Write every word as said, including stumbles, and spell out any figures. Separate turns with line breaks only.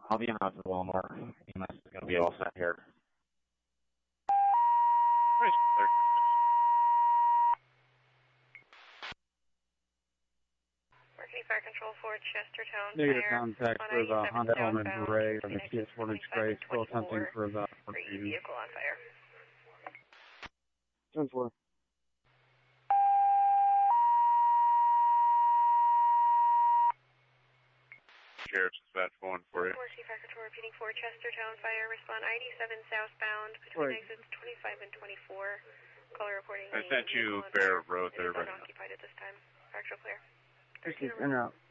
I'll be out to the Walmart. E M S is going to be all set here.
Right, sir.
Marketing Fire Control for Chestertown
Negative
Fire.
contact for the Honda Element Gray or the T S four inch Gray. Still attempting for the
Free vehicle on fire.
ten four.
Sheriff's dispatch one for you.
Marketing Fire Control repeating for Chestertown Fire. Respond I D seven southbound between
Right.
exits twenty-five and twenty-four. Caller reporting.
I sent you Bear Road there,
right
right now.
Occupied at this time. Actual clear.
This is in route.